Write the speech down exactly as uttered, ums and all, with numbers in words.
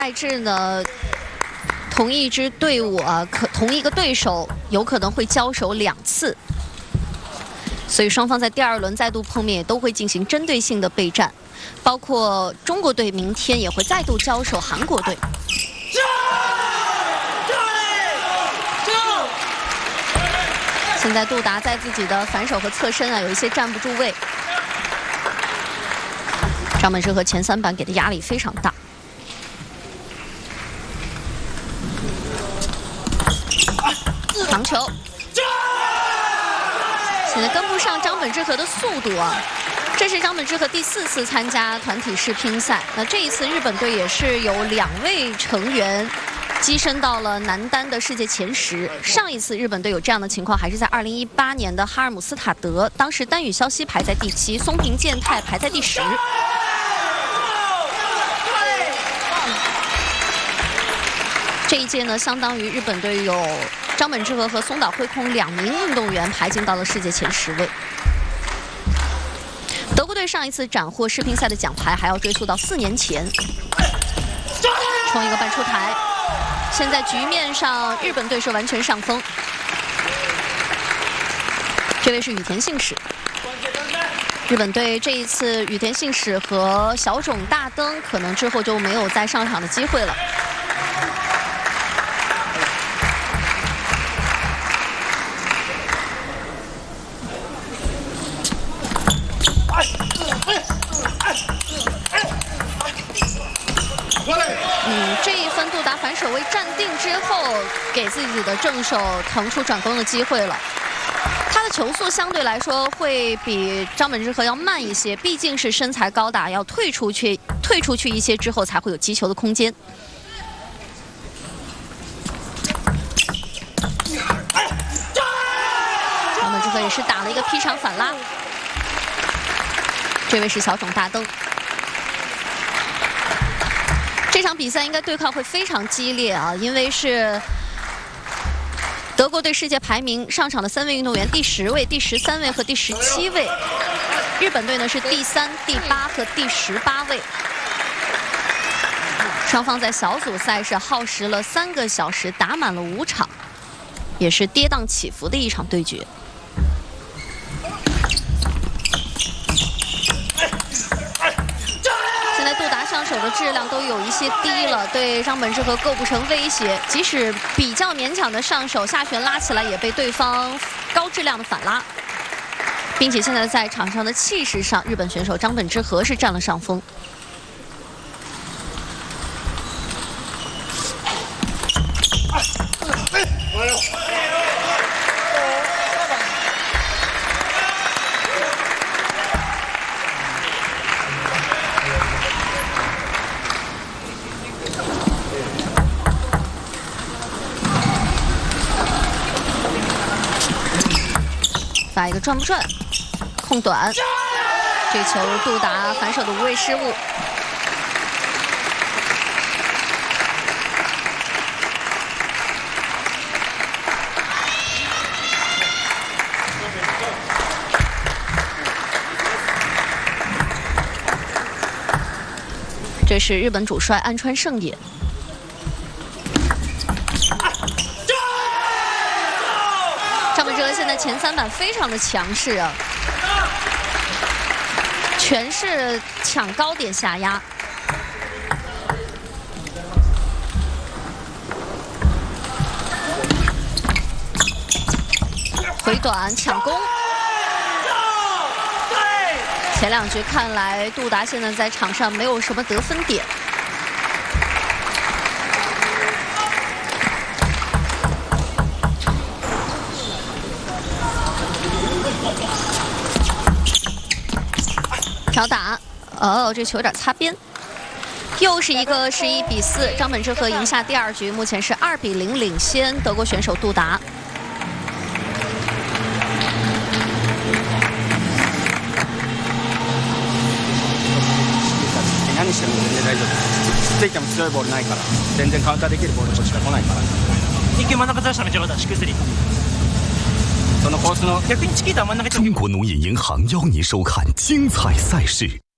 赛制呢，同一支队伍啊，可同一个对手有可能会交手两次，所以双方在第二轮再度碰面也都会进行针对性的备战，包括中国队明天也会再度交手韩国队。 现在杜达在自己的反手和侧身啊有一些站不住位，张本智和前三板给的压力非常大。长球，现在跟不上张本智和的速度啊！这是张本智和第四次参加团体世乒赛，那这一次日本队也是有两位成员 跻身到了男单的世界前十。上一次日本队有这样的情况，还是在二零一八年的哈尔姆斯塔德，当时丹羽孝希排在第七，松平健太排在第十。这一届呢，相当于日本队有张本智和和松岛惠控两名运动员排进到了世界前十位。德国队上一次斩获世乒赛的奖牌，还要追溯到四年前，冲一个半出台。 现在局面上，日本队是完全上风。这位是羽田信史。日本队这一次，羽田信史和小冢大登可能之后就没有再上场的机会了。嗯，这一分杜达反手位站定之后，给自己的正手腾出转攻的机会了。他的球速相对来说会比张本智和要慢一些，毕竟是身材高大，要退出去，退出去一些之后才会有击球的空间。张本智和也是打了一个劈长反拉。这位是小冢大登。 这场比赛应该对抗会非常激烈啊，因为是德国队世界排名上场的三位运动员，第十位、第十三位和第十七位；日本队呢是第三、第八和第十八位。双方在小组赛是耗时了三个小时，打满了五场，也是跌宕起伏的一场对决。 现在杜达上手的质量都有一些低了，对张本智和构不成威胁。即使比较勉强的上手下旋拉起来，也被对方高质量的反拉，并且现在在场上的气势上，日本选手张本智和是占了上风。发一个转不转，控短，这球杜达反手的无谓失误。这是日本主帅安川圣也。 张本智和现在前三板非常的强势啊，全是抢高点下压。回短抢攻，前两局看来杜达现在在场上没有什么得分点。 挑打，哦，这球有点擦边。又是一个十一比四，张本智和赢下第二局，目前是二比零领先德国选手杜达。 何しても全然大丈夫。つついても強いボールないから、全然カウンターできるボールこっちが来ないから。 一球真ん中出したらめっちゃ良かった。低すり。 そのコースの逆にチキータ真ん中。 中国农业银行邀您收看精彩赛事。